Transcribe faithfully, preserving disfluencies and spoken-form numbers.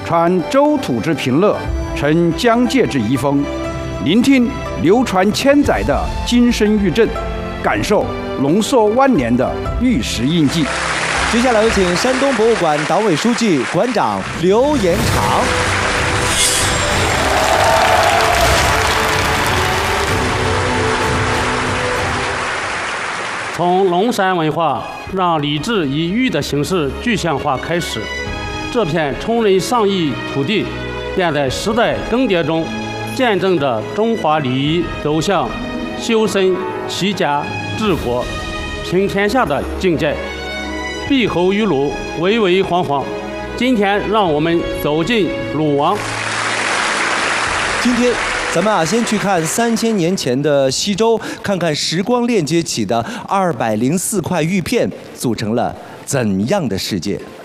传周土之平乐，承疆界之遗风，聆听流传千载的金声玉振，感受龙寿万年的玉石印记。 接下来有请山东博物馆党委书记、馆长刘延长。 从龙山文化让礼制以玉的形式具象化开始，这片充人上亿土地便在时代更迭中，见证着中华礼仪走向修身齐家治国平天下的境界。碧侯于鲁，巍巍煌煌。今天让我们走进鲁王。 今天咱们啊，先去看三千年前的西周，看看时光链接起的二百零四块玉片组成了怎样的世界。